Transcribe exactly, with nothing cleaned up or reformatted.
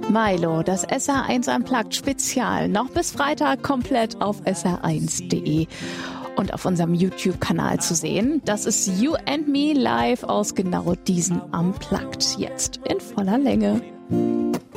Milo, das S R eins Unplugged Spezial, noch bis Freitag komplett auf S R eins Punkt de und auf unserem YouTube-Kanal zu sehen. Das ist You and Me live aus genau diesem Unplugged, jetzt in voller Länge.